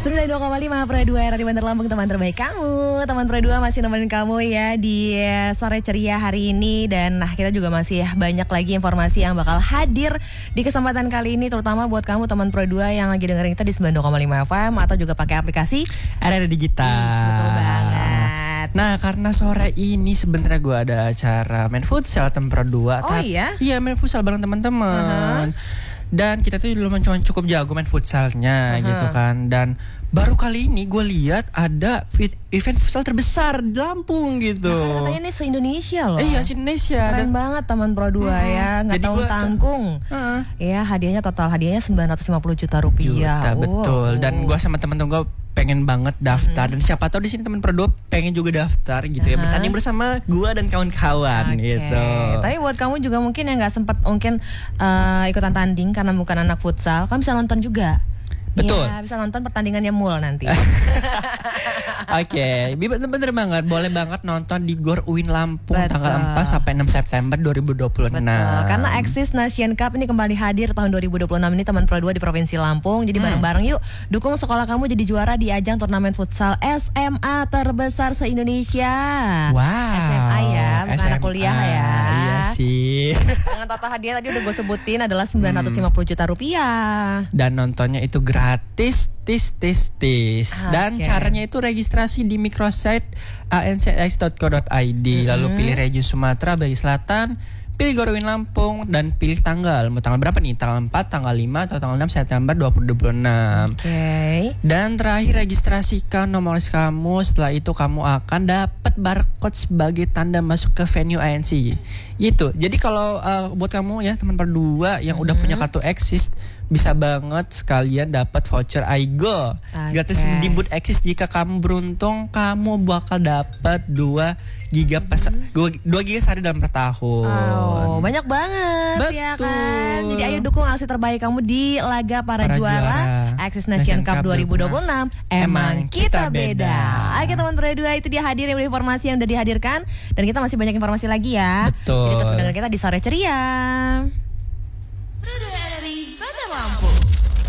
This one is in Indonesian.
92,5 Pro 2 Radio Bandar Lampung, teman terbaik kamu. Teman Pro 2 masih nemenin kamu ya di sore ceria hari ini. Dan kita juga masih banyak lagi informasi yang bakal hadir di kesempatan kali ini, terutama buat kamu teman Pro 2 yang lagi dengerin kita di 92,5 FM atau juga pakai aplikasi RRI Digital. Betul banget. Nah, karena sore ini sebenarnya gue ada acara main futsal teman Pro 2. Oh iya? Iya, main futsal bareng teman-teman. Dan kita tuh dulu cukup jago main futsalnya gitu kan. Dan baru kali ini gue lihat ada event futsal terbesar di Lampung gitu. Nah, katanya ini se-Indonesia loh. Iya, se-Indonesia. Keren banget teman Pro 2 ya. Nggak tanggung-tanggung. Ya, total hadiahnya 950 juta rupiah. Betul. Dan gue sama teman-teman gue pengen banget daftar. Dan siapa tahu di sini teman Pro 2 pengen juga daftar gitu ya. Bertanding bersama gue dan kawan-kawan gitu. Tapi buat kamu juga mungkin yang nggak sempat mungkin ikutan tanding karena bukan anak futsal, kamu bisa nonton juga. Betul. Ya, bisa nonton pertandingannya Mul nanti. Oke, bener banget. Boleh banget nonton di Gor Uin Lampung. Betul. Tanggal 4 sampai 6 September 2026. Betul. Karena Axis Nation Cup ini kembali hadir tahun 2026 ini teman Pro 2 di Provinsi Lampung. Jadi bareng-bareng yuk dukung sekolah kamu jadi juara di ajang turnamen futsal SMA terbesar se-Indonesia. Wow. SMA ya, bukan SMA. anak kuliah ya. Iya sih. Dengan total hadiah tadi udah gue sebutin adalah 950 juta rupiah. Dan nontonnya itu gratis, Dan caranya itu registrasi di microsite ancx.co.id. Lalu pilih region Sumatera bagian selatan, pilih Gor Uin Lampung, dan pilih tanggal. Mau tanggal berapa nih? Tanggal 4, tanggal 5, atau tanggal 6 September 2026. Dan terakhir registrasikan nomor list kamu. Setelah itu kamu akan dapat barcode sebagai tanda masuk ke venue ANC. Gitu. Jadi kalau buat kamu ya teman berdua yang udah punya kartu Axis, bisa banget sekalian dapat voucher iGo gratis di booth Axis. Jika kamu beruntung, kamu bakal dapat 2 giga sehari dalam per tahun. Oh, banyak banget. Betul. Ya kan. Jadi ayo dukung aksi terbaik kamu di laga para juara Axis Nation Cup 2026. Emang kita beda. Oke teman Pro 2, itu dia hadir informasi yang udah dihadirkan. Dan kita masih banyak informasi lagi ya. Betul. Jadi tetap dengar kita di Sore Ceria.